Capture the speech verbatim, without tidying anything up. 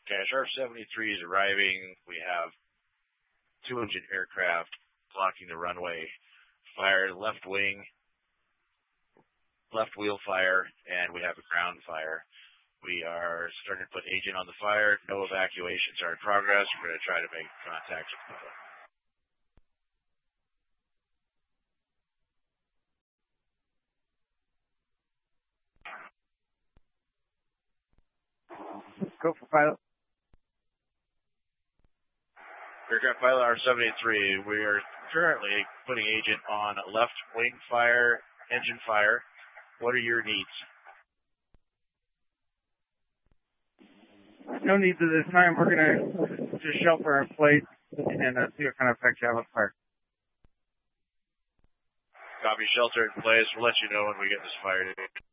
Okay, Sharp seventy-three is arriving. We have two engine aircraft blocking the runway. Fire left wing, left wheel fire, and we have a ground fire. We are starting to put agent on the fire. No evacuations are in progress. We're going to try to make contact with people. Go for pilot. Aircraft pilot R seventy-three, we are currently putting agent on left wing fire, engine fire. What are your needs? No needs at this time. We're going to just shelter in place and uh, see what kind of effect you have on fire. Copy, shelter in place. We'll let you know when we get this fired.